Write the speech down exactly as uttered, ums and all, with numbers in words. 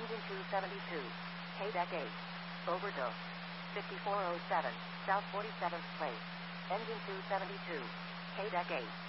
Engine two seventy-two. K-Deck eight. Overdose. fifty-four oh seven. South forty-seventh Place. Engine two seventy-two. K-Deck eight.